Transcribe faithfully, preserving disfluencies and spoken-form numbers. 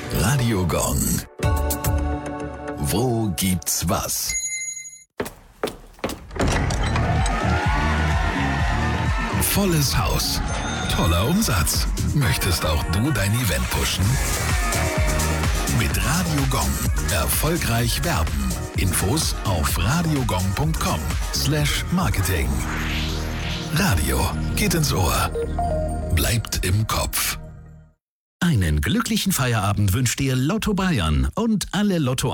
Radio Gong. Wo gibt's was? Volles Haus. Toller Umsatz. Möchtest auch du dein Event pushen? Mit Radio Gong. Erfolgreich werben. Infos auf radiogong punkt com slash marketing. Radio geht ins Ohr. Bleibt im Kopf. Einen glücklichen Feierabend wünscht dir Lotto Bayern und alle Lotto